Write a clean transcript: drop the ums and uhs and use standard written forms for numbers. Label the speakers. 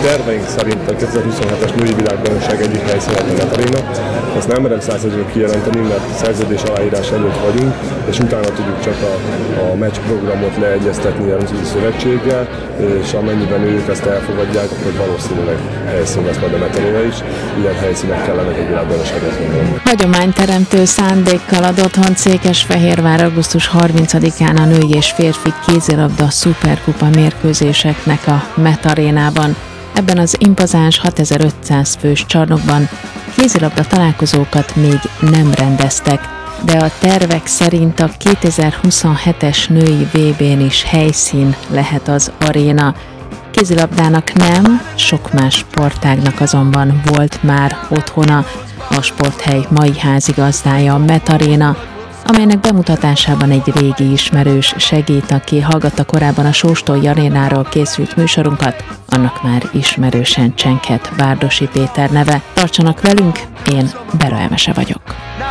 Speaker 1: terveink szerint a 2027-es női világbajnokság egyik helyszínen a Metaréna. Azt nem merem 100%-ban kijelenteni, mert szerződés aláírás előtt vagyunk, és utána tudjuk csak a meccsprogramot leegyeztetni a nemzeti szövetséggel, és amennyiben ők ezt elfogadják, akkor valószínűleg helyszín lesz majd a Metaréna is. Ilyen helyszínek kellenek egy világbajnokságot mondani.
Speaker 2: Hagyományteremtő szándékkal ad otthon Székesfehérvár augusztus 30-án a női és férfi kézilabda szuperkupa mérkőzéseknek a Metarénában. Ebben az impozáns 6500 fős csarnokban kézilabda találkozókat még nem rendeztek, de a tervek szerint a 2027-es női VB-n is helyszín lehet az aréna. Kézilabdának nem, sok más sportágnak azonban volt már otthona. A sporthely mai házigazdája a Metaréna, amelynek bemutatásában egy régi ismerős segít, aki hallgatta korábban a Sóstolj arénáról készült műsorunkat, annak már ismerősen csenghet Bárdossy Péter neve. Tartsanak velünk, én Bera Emese vagyok.